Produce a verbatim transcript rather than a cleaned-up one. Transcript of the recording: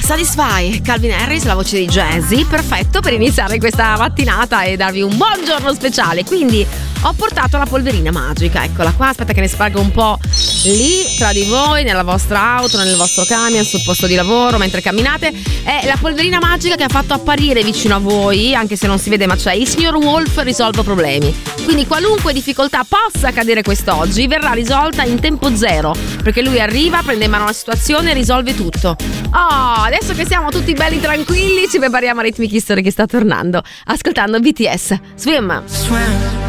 Satisfy, Calvin Harris, la voce di Jazzy, perfetto per iniziare questa mattinata e darvi un buongiorno speciale. Quindi ho portato la polverina magica, eccola qua, aspetta che ne sparga un po' lì tra di voi, nella vostra auto, nel vostro camion, sul posto di lavoro, mentre camminate. È la polverina magica che ha fatto apparire vicino a voi, anche se non si vede ma c'è, il signor Wolf risolve problemi. Quindi qualunque difficoltà possa accadere quest'oggi verrà risolta in tempo zero, perché lui arriva, prende in mano la situazione e risolve tutto. Oh, adesso che siamo tutti belli tranquilli ci prepariamo a Rhythmic History che sta tornando, ascoltando B T S Swim. Swim.